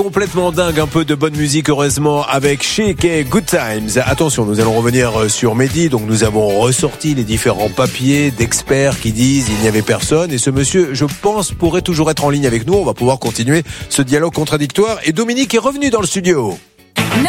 Complètement dingue, un peu de bonne musique heureusement avec Chic et Good Times. Attention, nous allons revenir sur Mehdi. Donc nous avons ressorti les différents papiers d'experts qui disent il n'y avait personne. Et ce monsieur, je pense, pourrait toujours être en ligne avec nous. On va pouvoir continuer ce dialogue contradictoire. Et Dominique est revenu dans le studio. 9h30,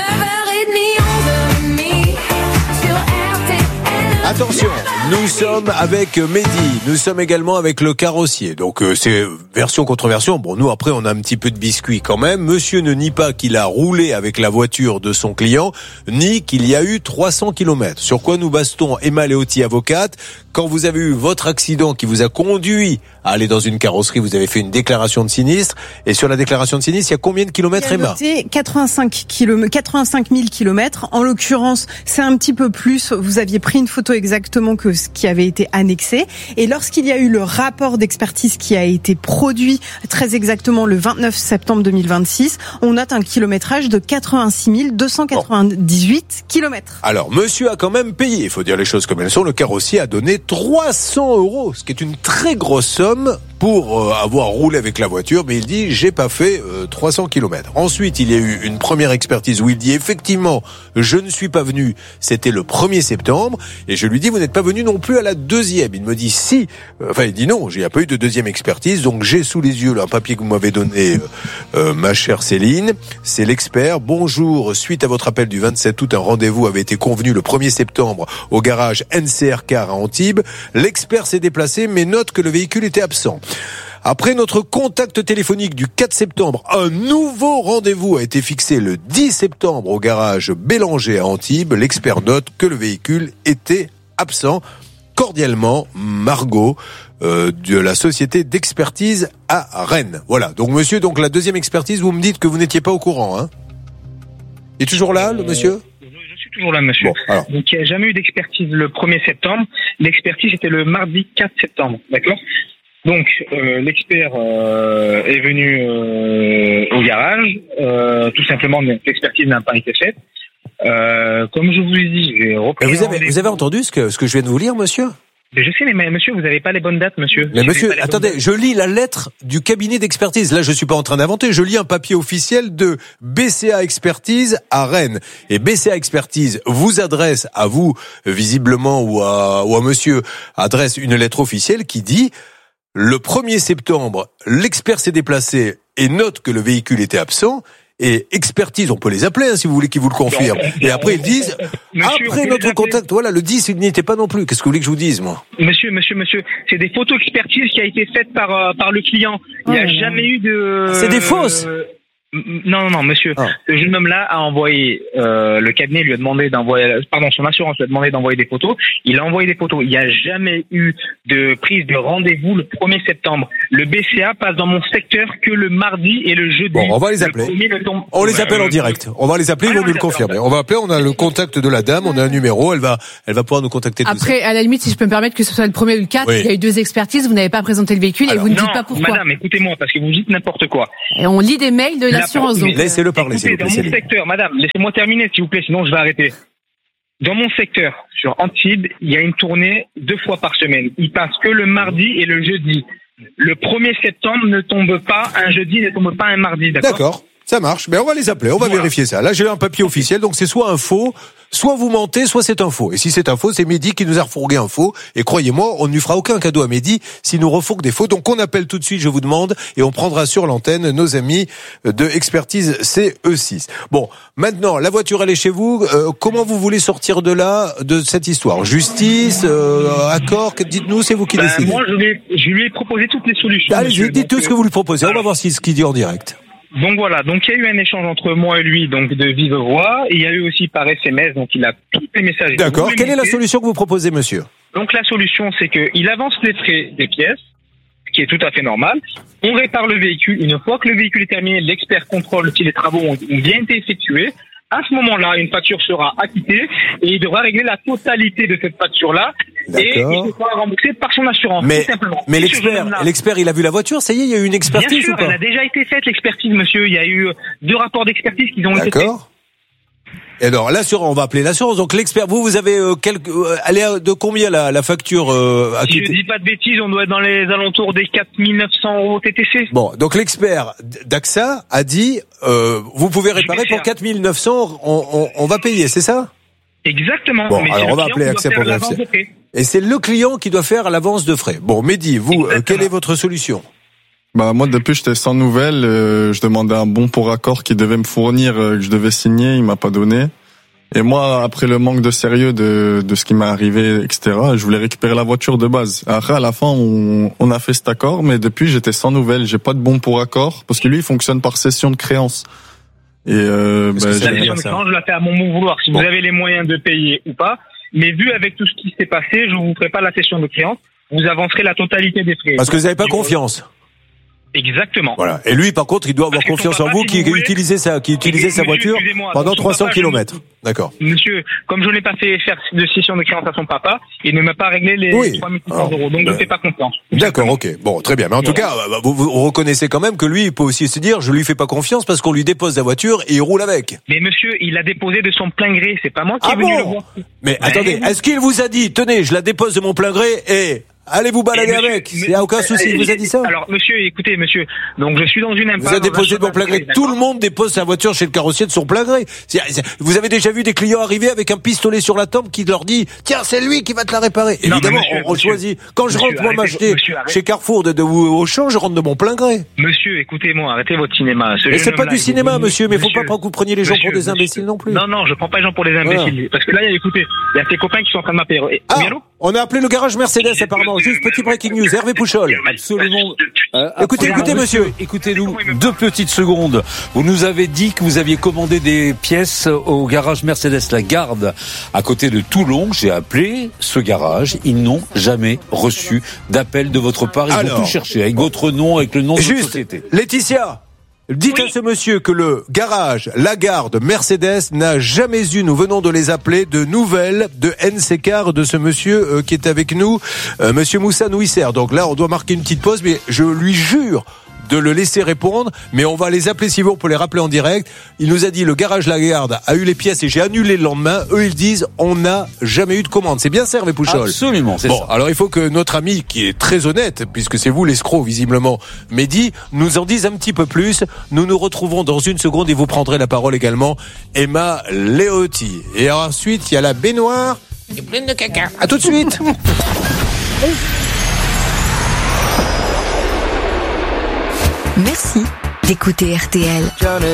11h30 sur RTL. Attention, nous sommes avec Mehdi, nous sommes également avec le carrossier. Donc c'est version contre version. Bon, nous après on a un petit peu de biscuit quand même. Monsieur ne nie pas qu'il a roulé avec la voiture de son client, ni qu'il y a eu 300 km. Sur quoi nous bastons Emma Leotti, avocate. Quand vous avez eu votre accident qui vous a conduit à aller dans une carrosserie, vous avez fait une déclaration de sinistre. Et sur la déclaration de sinistre, il y a combien de kilomètres, Emma ? 85 000 kilomètres. En l'occurrence, c'est un petit peu plus. Vous aviez pris une photo exactement que ce qui avait été annexé. Et lorsqu'il y a eu le rapport d'expertise qui a été produit très exactement le 29 septembre 2026, on note un kilométrage de 86 298 kilomètres. Alors, monsieur a quand même payé. Il faut dire les choses comme elles sont. Le carrossier a donné 300 €, ce qui est une très grosse somme pour avoir roulé avec la voiture, mais il dit j'ai pas fait 300 km. Ensuite, il y a eu une première expertise où il dit effectivement je ne suis pas venu, c'était le 1er septembre, et je lui dis vous n'êtes pas venu non plus à la deuxième. Il me dit si, il dit non, il n'y a pas eu de deuxième expertise, donc j'ai sous les yeux là, un papier que vous m'avez donné ma chère Céline, c'est l'expert. Bonjour, suite à votre appel du 27 août, un rendez-vous avait été convenu le 1er septembre au garage NCR Car à Antibes. L'expert s'est déplacé mais note que le véhicule était absent. Après notre contact téléphonique du 4 septembre, un nouveau rendez-vous a été fixé le 10 septembre au garage Bélanger à Antibes. L'expert note que le véhicule était absent. Cordialement, Margot de la société d'expertise à Rennes. Voilà. Donc monsieur, la deuxième expertise, vous me dites que vous n'étiez pas au courant, hein ? Il est toujours là, le monsieur ? Je suis toujours là, monsieur. Bon, alors. Donc, il n'y a jamais eu d'expertise le 1er septembre. L'expertise était le mardi 4 septembre. D'accord ? Donc, l'expert est venu au garage. Tout simplement, l'expertise n'a pas été faite. Comme je vous l'ai dit, j'ai repris. Vous avez entendu ce que je viens de vous lire, monsieur ? Mais je sais, mais monsieur, vous n'avez pas les bonnes dates, monsieur. Mais monsieur, attendez, je lis la lettre du cabinet d'expertise. Là, je suis pas en train d'inventer. Je lis un papier officiel de BCA Expertise à Rennes. Et BCA Expertise vous adresse à vous, visiblement, ou à monsieur, adresse une lettre officielle qui dit le 1er septembre, l'expert s'est déplacé et note que le véhicule était absent. Et expertise, on peut les appeler si vous voulez qu'ils vous le confirment. Et après ils disent, après notre contact, voilà, le 10 il n'y était pas non plus. Qu'est-ce que vous voulez que je vous dise, moi ? Monsieur, c'est des photos expertises qui a été faites par le client. Il n'y a jamais eu de... C'est des fausses. Non, monsieur. Ce jeune homme-là a envoyé, le cabinet lui a demandé d'envoyer, son assurance lui a demandé d'envoyer des photos. Il a envoyé des photos. Il n'y a jamais eu de prise de rendez-vous le 1er septembre. Le BCA passe dans mon secteur que le mardi et le jeudi. Bon, on va les appeler. On les appelle en direct. On va les appeler, ils vont nous le confirmer. On va appeler, on a le contact de la dame, on a un numéro, elle va pouvoir nous contacter. Après, à la limite, si je peux me permettre que ce soit le 1er ou le 4, il y a eu 2 expertises, vous n'avez pas présenté le véhicule et vous ne dites pas pourquoi. Madame, écoutez-moi, parce que vous dites n'importe quoi. Et on lit des mails de l'assurance, donc. Laissez-le parler, s'il vous plaît. Dans mon secteur, madame, laissez-moi terminer, s'il vous plaît, sinon je vais arrêter. Dans mon secteur, sur Antibes, il y a une tournée 2 fois par semaine. Il passe que le mardi et le jeudi. Le 1er septembre ne tombe pas un jeudi, ne tombe pas un mardi, d'accord ? D'accord, ça marche. Mais on va les appeler, on va vérifier ça. Là, j'ai un papier officiel, donc c'est soit un faux, soit vous mentez, soit c'est un faux. Et si c'est un faux, c'est Mehdi qui nous a refourgué un faux. Et croyez-moi, on ne lui fera aucun cadeau à Mehdi s'il nous refourgue des faux. Donc on appelle tout de suite, je vous demande, et on prendra sur l'antenne nos amis de expertise CE6. Bon, maintenant, la voiture, elle est chez vous. Comment vous voulez sortir de là, de cette histoire ? Justice, accord, dites-nous, c'est vous qui décidez. Moi, je lui ai proposé toutes les solutions. Allez, dites tout ce que vous lui proposez. On va voir ce qu'il dit en direct. Donc voilà, donc il y a eu un échange entre moi et lui, donc de vive voix. Il y a eu aussi par SMS, donc il a tous les messages. D'accord. Quelle est la solution que vous proposez, monsieur ? Donc la solution, c'est qu'il avance les frais des pièces, ce qui est tout à fait normal. On répare le véhicule. Une fois que le véhicule est terminé, l'expert contrôle si les travaux ont bien été effectués. À ce moment-là, une facture sera acquittée et il devra régler la totalité de cette facture-là. D'accord. Et il sera remboursé par son assurance, tout simplement. Mais l'expert, il a vu la voiture, ça y est, il y a eu une expertise. Bien sûr, ou pas ? elle a déjà été faite, l'expertise, monsieur. Il y a eu 2 rapports d'expertise qui ont été faits. D'accord. Et alors, l'assurance, on va appeler l'assurance. Donc, l'expert, vous avez elle est de combien la facture à Si je dis pas de bêtises, on doit être dans les alentours des 4 900 euros TTC. Bon, donc l'expert d'AXA a dit, vous pouvez réparer pour 4 900, on va payer, c'est ça? Exactement. Bon, mais alors on va appeler AXA pour vérifier. Et c'est le client qui doit faire l'avance de frais. Bon, Mehdi, vous, quelle est votre solution? Moi, depuis, j'étais sans nouvelles. Je demandais un bon pour accord qu'il devait me fournir, que je devais signer. Il m'a pas donné. Et moi, après le manque de sérieux de ce qui m'est arrivé, etc., je voulais récupérer la voiture de base. Après, à la fin, on a fait cet accord, mais depuis, j'étais sans nouvelles. J'ai pas de bon pour accord parce que lui, il fonctionne par session de créance. Et la session de créance, je la fais à mon bon vouloir. Si vous avez les moyens de payer ou pas. Mais vu avec tout ce qui s'est passé, je vous ferai pas la session de créance. Vous avancerez la totalité des frais. Parce que vous n'avez pas confiance. Exactement. Voilà. Et lui, par contre, il doit avoir confiance en vous, qui utilisait sa voiture pendant 300 km. D'accord. Monsieur, comme je n'ai pas fait faire de session de créance à son papa, il ne m'a pas réglé les 3 600 euros. Donc, je ne fais pas confiance. D'accord, ok. Bon, très bien. Mais en tout cas, vous reconnaissez quand même que lui, il peut aussi se dire, je lui fais pas confiance parce qu'on lui dépose la voiture et il roule avec. Mais monsieur, il l'a déposé de son plein gré. C'est pas moi qui est venu le voir. Mais attendez, est-ce qu'il vous a dit, tenez, je la dépose de mon plein gré et allez vous balader avec. Il n'y a aucun souci. Il vous a dit ça? Alors, monsieur, écoutez, monsieur. Donc, je suis dans une impasse. Vous avez déposé de mon plein gré. Tout le monde dépose sa voiture chez le carrossier de son plein gré. Vous avez déjà vu des clients arriver avec un pistolet sur la tempe qui leur dit, tiens, c'est lui qui va te la réparer. Non, évidemment, on choisit. Quand je rentre, moi, m'acheter chez Carrefour de Auchan, je rentre de mon plein gré. Monsieur, écoutez-moi, arrêtez votre cinéma. Mais c'est pas du cinéma, monsieur, mais faut pas que vous preniez les gens pour des imbéciles non plus. Non, je prends pas les gens pour des imbéciles. Parce que là, écoutez, il y a ses copains qui sont en train de m'appeler. On a appelé le garage Mercedes, apparemment. Juste petit breaking news. Hervé Pouchol. Absolument. Écoutez, monsieur. Écoutez-nous 2 petites secondes. Vous nous avez dit que vous aviez commandé des pièces au garage Mercedes La Garde à côté de Toulon. J'ai appelé ce garage. Ils n'ont jamais reçu d'appel de votre part. Ils vont tout chercher avec votre nom, avec le nom de votre société. Laetitia. Dites à ce monsieur que le garage Lagarde Mercedes n'a jamais eu, nous venons de les appeler, de nouvelles de NC Car de ce monsieur qui est avec nous, monsieur Moussa Nouisser. Donc là, on doit marquer une petite pause, mais je lui jure de le laisser répondre, mais on va les appeler si vous voulez pour les rappeler en direct. Il nous a dit le garage Lagarde a eu les pièces et j'ai annulé le lendemain. Eux ils disent on n'a jamais eu de commande. C'est bien ça, Hervé Pouchol? Absolument, c'est ça. Alors il faut que notre ami qui est très honnête, puisque c'est vous l'escroc visiblement, Mehdi, nous en dise un petit peu plus. Nous nous retrouverons dans une seconde et vous prendrez la parole également, Emma Léotti. Et ensuite il y a la baignoire qui est pleine de caca. À tout de suite. Merci d'écouter RTL.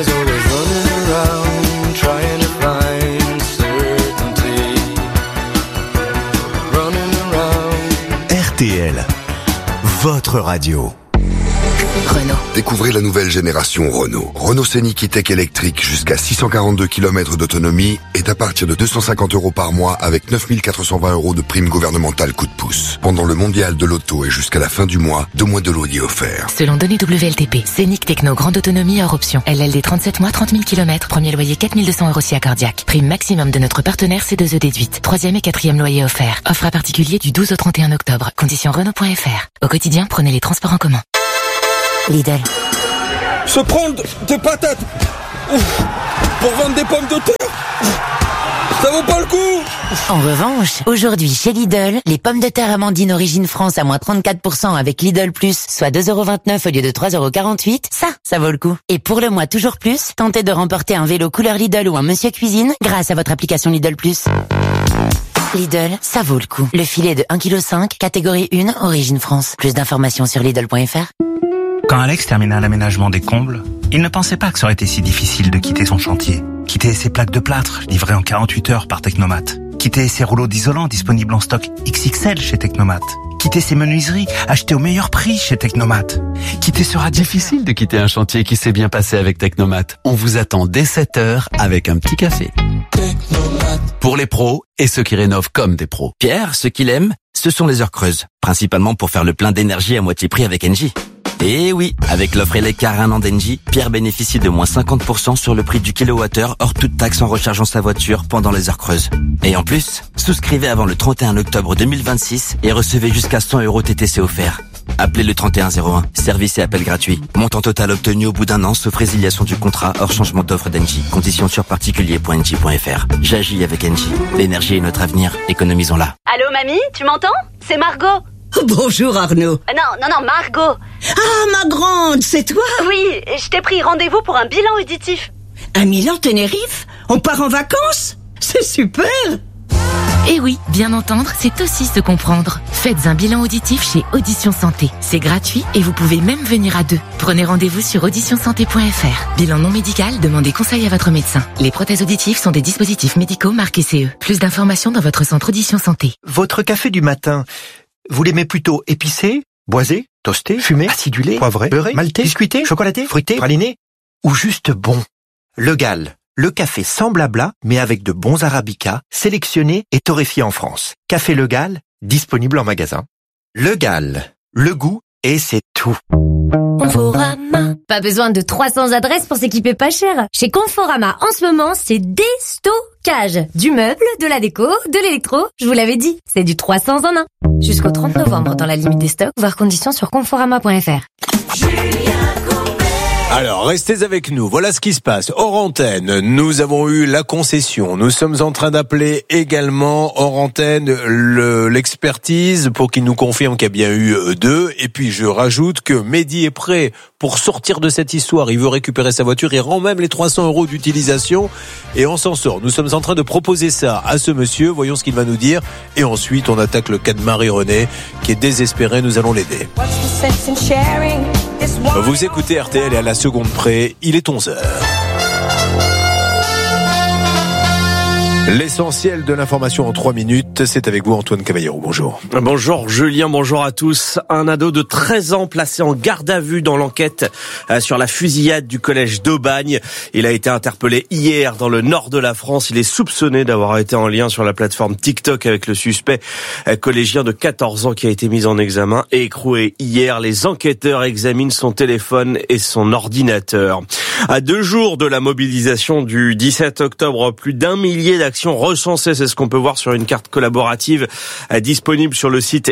RTL, votre radio. Renault. Découvrez la nouvelle génération Renault. Renault Scénic E-Tech électrique jusqu'à 642 km d'autonomie est à partir de 250 € par mois avec 9 420 € de prime gouvernementale coup de pouce. Pendant le mondial de l'auto et jusqu'à la fin du mois, 2 mois de loyer offert. Selon données WLTP, Scénic Techno grande autonomie hors option. LLD 37 mois, 30 000 km. Premier loyer 4 200 € si accordiaque. Prime maximum de notre partenaire C2E déduite. 3e et 4e loyer offert. Offre à particulier du 12 au 31 octobre. Conditions Renault.fr. Au quotidien, prenez les transports en commun. Lidl. Se prendre des patates pour vendre des pommes de terre, ça vaut pas le coup. En revanche, aujourd'hui chez Lidl, les pommes de terre Amandine Origine France à moins 34% avec Lidl Plus, soit 2,29 € au lieu de 3,48 €, ça vaut le coup. Et pour le mois toujours plus, tentez de remporter un vélo couleur Lidl ou un Monsieur Cuisine grâce à votre application Lidl Plus. Lidl, ça vaut le coup. Le filet de 1,5 kg, catégorie 1, Origine France. Plus d'informations sur Lidl.fr. Quand Alex termina l'aménagement des combles, il ne pensait pas que ça aurait été si difficile de quitter son chantier. Quitter ses plaques de plâtre, livrées en 48 heures par Technomat. Quitter ses rouleaux d'isolant disponibles en stock XXL chez Technomat. Quitter ses menuiseries, achetées au meilleur prix chez Technomat. Quitter ce radiateur. Difficile de quitter un chantier qui s'est bien passé avec Technomat. On vous attend dès 7h avec un petit café. Technomat. Pour les pros et ceux qui rénovent comme des pros. Pierre, ce qu'il aime, ce sont les heures creuses. Principalement pour faire le plein d'énergie à moitié prix avec Engie. Et oui, avec l'offre Eleccar 1 an d'Engie, Pierre bénéficie de moins 50% sur le prix du kilowattheure hors toute taxe en rechargeant sa voiture pendant les heures creuses. Et en plus, souscrivez avant le 31 octobre 2026 et recevez jusqu'à 100 € TTC offerts. Appelez le 3101. Service et appel gratuit. Montant total obtenu au bout d'un an, sauf résiliation du contrat, hors changement d'offre d'Engie. Conditions sur particulier.engie.fr. J'agis avec Engie. L'énergie est notre avenir. Économisons-la. Allô, mamie, tu m'entends? C'est Margot. Bonjour Arnaud. Non, Margot. Ah, ma grande, c'est toi? Oui, je t'ai pris rendez-vous pour un bilan auditif. Un Milan Tenerife? On part en vacances? C'est super! Et oui, bien entendre, c'est aussi se comprendre. Faites un bilan auditif chez Audition Santé. C'est gratuit et vous pouvez même venir à 2. Prenez rendez-vous sur auditionsanté.fr. Bilan non médical, demandez conseil à votre médecin. Les prothèses auditives sont des dispositifs médicaux marqués CE. Plus d'informations dans votre centre Audition Santé. Votre café du matin, vous l'aimez plutôt épicé, boisé, toasté, fumé, acidulé, poivré, beurré, maltais, biscuité, chocolaté, fruité, praliné ou juste bon? Le Gall, le café sans blabla, mais avec de bons arabicas, sélectionnés et torréfiés en France. Café Le Gall, disponible en magasin. Le Gall, le goût et c'est tout. Conforama. Pas besoin de 300 adresses pour s'équiper pas cher. Chez Conforama, en ce moment, c'est déstockage. Du meuble, de la déco, de l'électro. Je vous l'avais dit, c'est du 300 en 1. Jusqu'au 30 novembre dans la limite des stocks, voir conditions sur conforama.fr. Alors, restez avec nous. Voilà ce qui se passe. Hors antenne, nous avons eu la concession. Nous sommes en train d'appeler également hors antenne l'expertise pour qu'il nous confirme qu'il y a bien eu 2. Et puis, je rajoute que Mehdi est prêt pour sortir de cette histoire. Il veut récupérer sa voiture. Il rend même les 300 € d'utilisation. Et on s'en sort. Nous sommes en train de proposer ça à ce monsieur. Voyons ce qu'il va nous dire. Et ensuite, on attaque le cas de Marie-Renée qui est désespérée. Nous allons l'aider. Vous écoutez RTL et à la seconde près, il est 11h. L'essentiel de l'information en 3 minutes, c'est avec vous Antoine Cavallero. Bonjour. Bonjour Julien, bonjour à tous. Un ado de 13 ans placé en garde à vue dans l'enquête sur la fusillade du collège d'Aubagne. Il a été interpellé hier dans le nord de la France. Il est soupçonné d'avoir été en lien sur la plateforme TikTok avec le suspect collégien de 14 ans qui a été mis en examen et écroué hier. Les enquêteurs examinent son téléphone et son ordinateur. À 2 jours de la mobilisation du 17 octobre, plus d'1 millier d'actions recensées, c'est ce qu'on peut voir sur une carte collaborative disponible sur le site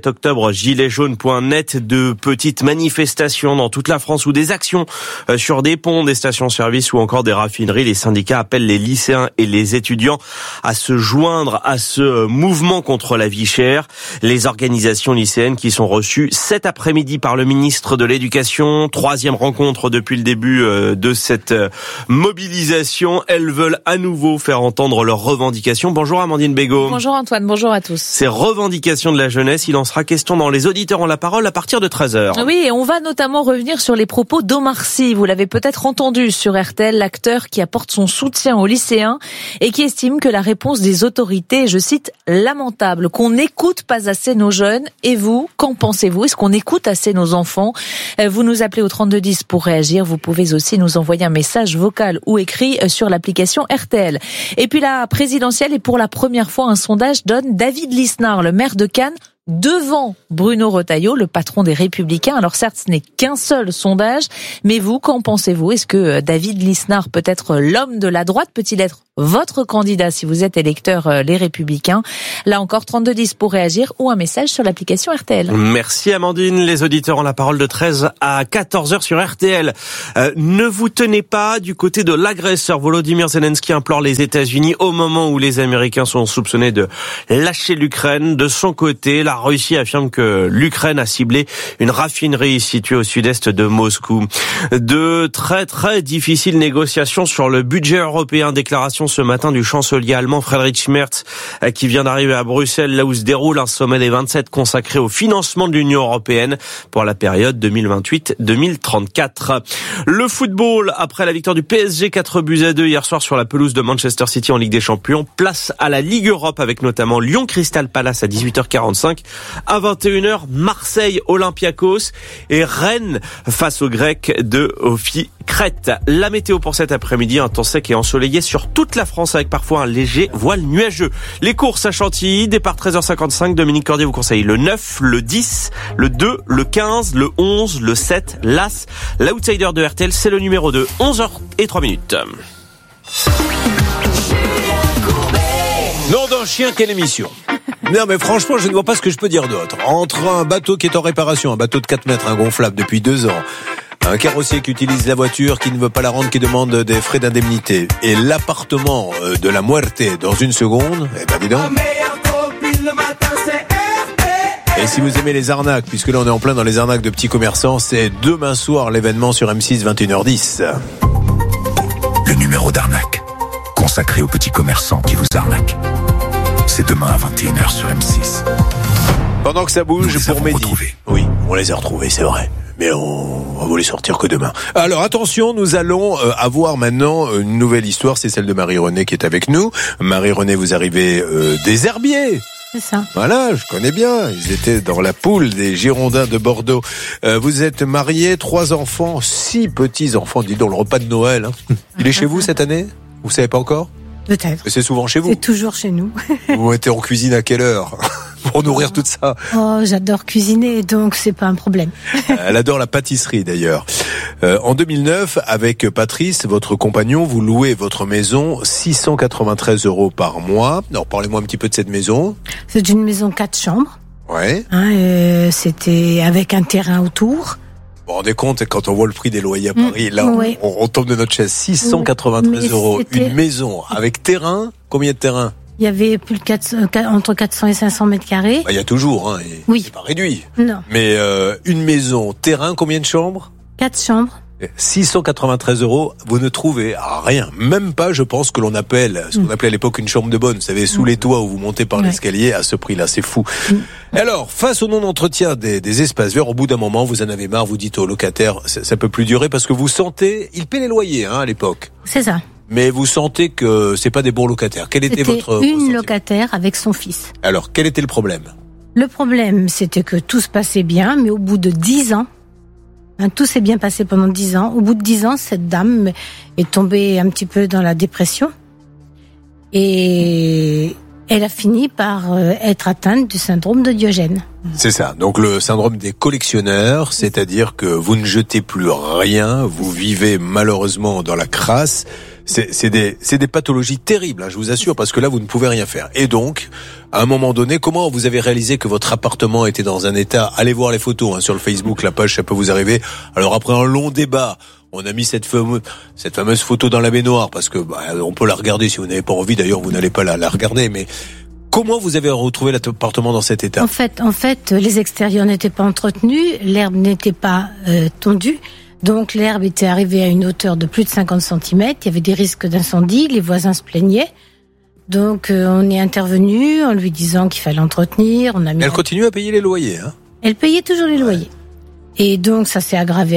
17octobre-giletsjaunes.net. De petites manifestations dans toute la France ou des actions sur des ponts, des stations-service ou encore des raffineries. Les syndicats appellent les lycéens et les étudiants à se joindre à ce mouvement contre la vie chère. Les organisations lycéennes qui sont reçues cet après-midi par le ministre de l'Éducation. 3e rencontre depuis le début de cette mobilisation. Elles veulent à nouveau faire entendre leurs revendications. Bonjour Amandine Bégaud. Bonjour Antoine, bonjour à tous. Ces revendications de la jeunesse, il en sera question dans Les Auditeurs ont la parole à partir de 13h. Oui, et on va notamment revenir sur les propos d'Omar Sy. Vous l'avez peut-être entendu sur RTL, l'acteur qui apporte son soutien aux lycéens et qui estime que la réponse des autorités est, je cite, lamentable, qu'on n'écoute pas assez nos jeunes. Et vous, qu'en pensez-vous? Est-ce qu'on écoute assez nos enfants? Vous nous appelez au 3210 pour réagir. Vous pouvez aussi nous envoyer un message vocal ou écrit sur l'application RTL. Et puis la présidentielle, et pour la première fois, un sondage donne David Lisnard, le maire de Cannes, devant Bruno Retailleau, le patron des Républicains. Alors certes, ce n'est qu'un seul sondage, mais vous, qu'en pensez-vous? Est-ce que David Lisnard peut être l'homme de la droite? Peut-il être votre candidat si vous êtes électeur Les Républicains? Là encore, 3210 pour réagir ou un message sur l'application RTL. Merci Amandine. Les auditeurs ont la parole de 13 à 14h sur RTL. Ne vous tenez pas du côté de l'agresseur. Volodymyr Zelensky implore les États-Unis au moment où les Américains sont soupçonnés de lâcher l'Ukraine. De son côté, la Russie affirme que l'Ukraine a ciblé une raffinerie située au sud-est de Moscou. De très très difficiles négociations sur le budget européen. Déclaration ce matin du chancelier allemand Friedrich Merz qui vient d'arriver à Bruxelles, là où se déroule un sommet des 27 consacré au financement de l'Union européenne pour la période 2028-2034. Le football, après la victoire du PSG 4-2 hier soir sur la pelouse de Manchester City en Ligue des Champions, place à la Ligue Europe avec notamment Lyon Crystal Palace à 18h45. À 21h, Marseille Olympiakos et Rennes face aux Grecs de Ofi Crète. La météo pour cet après-midi, un temps sec et ensoleillé sur toute la France avec parfois un léger voile nuageux. Les courses à Chantilly, départ 13h55, Dominique Cordier vous conseille le 9, le 10, le 2, le 15, le 11, le 7, l'As. L'outsider de RTL, c'est le numéro 2, 11h03. Nom d'un chien, quelle émission? Non, mais franchement, je ne vois pas ce que je peux dire d'autre. Entre un bateau qui est en réparation, un bateau de 4 mètres, ingonflable depuis 2 ans, un carrossier qui utilise la voiture, qui ne veut pas la rendre, qui demande des frais d'indemnité, et l'appartement de la muerte dans une seconde, eh ben dis donc. Et si vous aimez les arnaques, puisque là on est en plein dans les arnaques de petits commerçants, c'est demain soir l'événement sur M6, 21h10. Le numéro d'arnaque, consacré aux petits commerçants qui vous arnaquent. C'est demain à 21h sur M6. Pendant que ça bouge pour Mehdi. Oui, on les a retrouvés, c'est vrai. Mais on va vous les sortir que demain. Alors attention, nous allons avoir maintenant une nouvelle histoire, c'est celle de Marie-Renée qui est avec nous. Marie-Renée, vous arrivez des Herbiers. C'est ça. Voilà, je connais bien. Ils étaient dans la poule des Girondins de Bordeaux. Vous êtes mariés, 3 enfants, 6 petits-enfants. Dis donc, le repas de Noël. Hein. Il est chez vous cette année ? Vous savez pas encore ? Peut-être. C'est souvent chez vous ? C'est toujours chez nous. Vous mettez en cuisine à quelle heure ? Pour nourrir tout ça. Oh, j'adore cuisiner, donc c'est pas un problème. Elle adore la pâtisserie d'ailleurs. En 2009, avec Patrice, votre compagnon, vous louez votre maison 693 € par mois. Alors parlez-moi un petit peu de cette maison. C'est une maison 4 chambres. Ouais. C'était avec un terrain autour. Vous vous rendez compte, quand on voit le prix des loyers à Paris, là oui. on tombe de notre chaise. 693 €. Une maison avec terrain, combien de terrain ? Il y avait plus de entre 400 et 500 mètres carrés. Bah, il y a toujours, hein. Oui. C'est pas réduit. Non. Mais une maison, terrain, combien de chambres ? 4 chambres. 693 €, vous ne trouvez rien. Même pas, je pense, que l'on appelle, ce qu'on appelait à l'époque une chambre de bonne. Vous savez, sous les toits où vous montez par l'escalier, à ce prix-là, c'est fou. Alors, face au non-entretien des espaces verts, au bout d'un moment, vous en avez marre, vous dites aux locataires, ça peut plus durer parce que vous sentez, ils paient les loyers, hein, à l'époque. C'est ça. Mais vous sentez que c'est pas des bons locataires. Quel était votre une locataire avec son fils. Alors, quel était le problème ? Le problème, c'était que tout se passait bien, mais au bout de 10 ans, tout s'est bien passé pendant 10 ans. Au bout de 10 ans, cette dame est tombée un petit peu dans la dépression. Et elle a fini par être atteinte du syndrome de Diogène. C'est ça. Donc le syndrome des collectionneurs, c'est-à-dire que vous ne jetez plus rien, vous vivez malheureusement dans la crasse. C'est des pathologies terribles, hein, je vous assure, parce que là vous ne pouvez rien faire. Et donc, à un moment donné, comment vous avez réalisé que votre appartement était dans un état ? Allez voir les photos, hein, sur le Facebook, la page, ça peut vous arriver. Alors après un long débat, on a mis cette fameuse photo dans la baignoire, parce que on peut la regarder si vous n'avez pas envie. D'ailleurs, vous n'allez pas la regarder, mais comment vous avez retrouvé l'appartement dans cet état ? En fait, les extérieurs n'étaient pas entretenus, l'herbe n'était pas tondue. Donc l'herbe était arrivée à une hauteur de plus de 50 cm, il y avait des risques d'incendie, les voisins se plaignaient. Donc on est intervenu en lui disant qu'il fallait entretenir. Elle continue à payer les loyers, hein ? Elle payait toujours les loyers. Et donc ça s'est aggravé.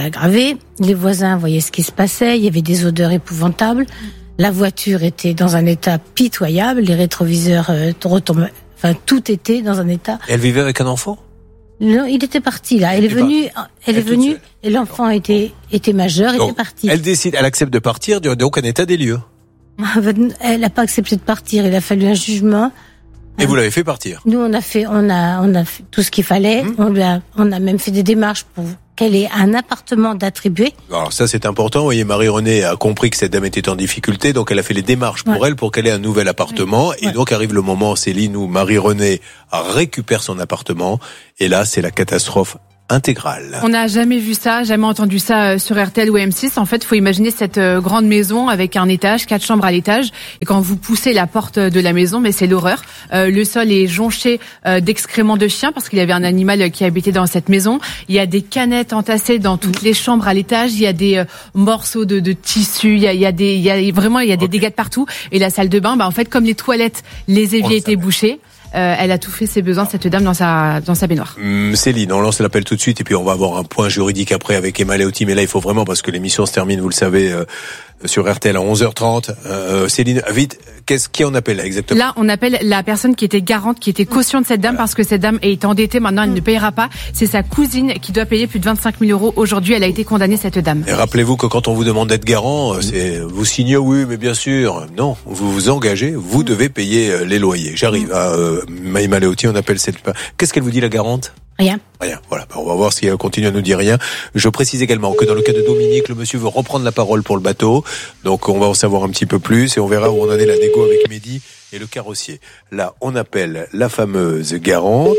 Les voisins voyaient ce qui se passait, il y avait des odeurs épouvantables. La voiture était dans un état pitoyable, les rétroviseurs retombaient, tout était dans un état... Elle vivait avec un enfant ? Non, il était parti là. Elle est venue et l'enfant était majeur, donc, était parti. Elle accepte de partir, donc un état des lieux. Elle n'a pas accepté de partir. Il a fallu un jugement. Et vous l'avez fait partir. Nous, on a fait tout ce qu'il fallait. On a même fait des démarches pour qu'elle ait un appartement d'attribuer. Alors ça, c'est important. Vous voyez, Marie-Renée a compris que cette dame était en difficulté, donc elle a fait les démarches pour elle, pour qu'elle ait un nouvel appartement. Et donc arrive le moment, Céline, où Marie-Renée récupère son appartement. Et là, c'est la catastrophe intégrale. On n'a jamais vu ça, jamais entendu ça sur RTL ou M6. En fait, il faut imaginer cette grande maison avec un étage, 4 chambres à l'étage. Et quand vous poussez la porte de la maison, mais c'est l'horreur. Le sol est jonché d'excréments de chiens parce qu'il y avait un animal qui habitait dans cette maison. Il y a des canettes entassées dans toutes les chambres à l'étage. Il y a des morceaux de tissu. Il y a des dégâts de partout. Et la salle de bain, en fait, comme les toilettes, les éviers étaient bouchés. Elle a tout fait ses besoins, cette dame, dans sa baignoire. Céline, on lance l'appel tout de suite et puis on va avoir un point juridique après avec Emma Leotti. Mais là, il faut vraiment, parce que l'émission se termine, vous le savez, sur RTL à 11h30. Céline, vite, qui on appelle là exactement ? Là, on appelle la personne qui était garante, qui était caution de cette dame, parce que cette dame est endettée. Maintenant, elle ne payera pas. C'est sa cousine qui doit payer plus de 25 000 € aujourd'hui. Elle a été condamnée, cette dame. Et rappelez-vous que quand on vous demande d'être garant, vous signez oui, mais bien sûr. Non, vous vous engagez, vous devez payer les loyers. J'arrive à Emma Leotti, on appelle cette... Qu'est-ce qu'elle vous dit, la garante ? Rien. Rien. Voilà. On va voir s'il continue à nous dire rien. Je précise également que dans le cas de Dominique, le monsieur veut reprendre la parole pour le bateau. Donc, on va en savoir un petit peu plus et on verra où on en est la négo avec Mehdi et le carrossier. Là, on appelle la fameuse garante.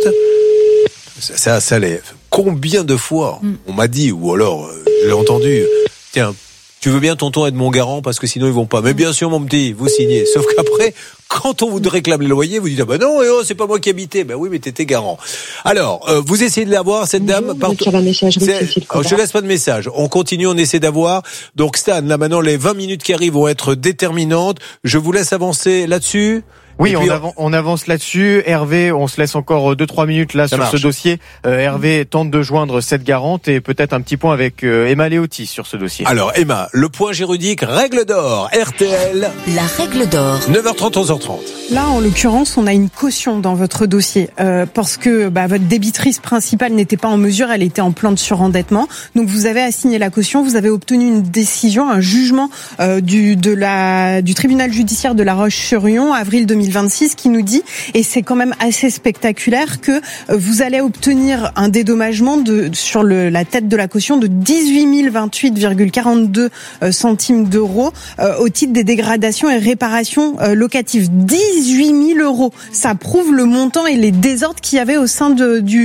Ça l'est. Combien de fois on m'a dit, ou alors, je l'ai entendu, tiens, tu veux bien tonton être mon garant parce que sinon ils vont pas. Mais bien sûr mon petit, vous signez. Sauf qu'après, quand on vous réclame les loyers, vous dites ah ben non, c'est pas moi qui habitais. Ben oui, mais t'étais garant. Alors, vous essayez de l'avoir cette dame. Je laisse pas de message. On continue, on essaie d'avoir. Donc Stan, là maintenant les 20 minutes qui arrivent vont être déterminantes. Je vous laisse avancer là-dessus. Oui, on avance là-dessus. Hervé, on se laisse encore 2-3 minutes là sur ce dossier. Hervé tente de joindre cette garante et peut-être un petit point avec Emma Léotis sur ce dossier. Alors Emma, le point juridique, règle d'or, RTL. La règle d'or. 9h30, 11h30. Là, en l'occurrence, on a une caution dans votre dossier parce que votre débitrice principale n'était pas en mesure, elle était en plan de surendettement. Donc vous avez assigné la caution, vous avez obtenu une décision, un jugement du tribunal judiciaire de La Roche-sur-Yon, avril 2026, qui nous dit, et c'est quand même assez spectaculaire, que vous allez obtenir un dédommagement sur la tête de la caution de 18 028,42 centimes d'euros au titre des dégradations et réparations locatives. 18 000 euros. Ça prouve le montant et les désordres qu'il y avait au sein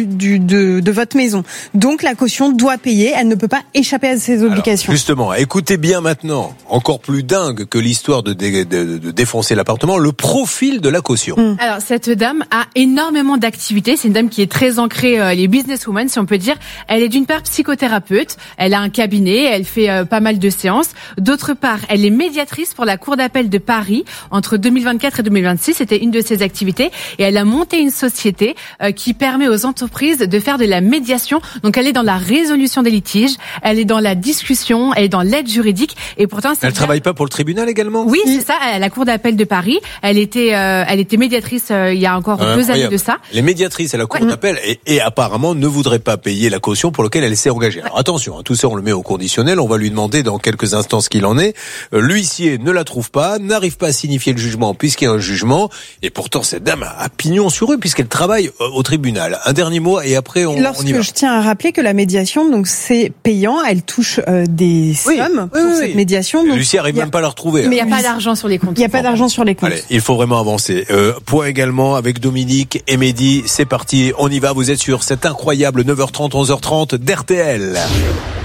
de votre maison. Donc la caution doit payer, elle ne peut pas échapper à ses obligations. Alors, justement, écoutez bien maintenant, encore plus dingue que l'histoire de défoncer l'appartement, le profil de la caution. Alors cette dame a énormément d'activités, c'est une dame qui est très ancrée, elle est businesswoman si on peut dire. Elle est d'une part psychothérapeute, elle a un cabinet, elle fait pas mal de séances. D'autre part, elle est médiatrice pour la Cour d'appel de Paris entre 2024 et 2026, c'était une de ses activités, et elle a monté une société qui permet aux entreprises de faire de la médiation. Donc elle est dans la résolution des litiges, elle est dans la discussion, elle est dans l'aide juridique, et pourtant elle travaille pas pour le tribunal également? Oui, c'est ça, à la Cour d'appel de Paris. Elle était médiatrice il y a encore 2 années de ça. Les médiatrices à la Cour d'appel et apparemment ne voudraient pas payer la caution pour laquelle elle s'est engagée. Alors attention, tout ça on le met au conditionnel, on va lui demander dans quelques instants ce qu'il en est. L'huissier ne la trouve pas, n'arrive pas à signifier le jugement puisqu'il y a un jugement, et pourtant cette dame a pignon sur rue puisqu'elle travaille au tribunal. Un dernier mot et après on y va. Je tiens à rappeler que la médiation, donc c'est payant, elle touche des sommes pour cette médiation. Donc l'huissier arrive même pas à la retrouver. Mais il n'y a pas d'argent sur les comptes. Il n'y a pas d'argent sur les comptes. Allez, il faut vraiment avancer. Point également avec Dominique et Mehdi. C'est parti, on y va. Vous êtes sur cette incroyable 9h30, 11h30 d'RTL.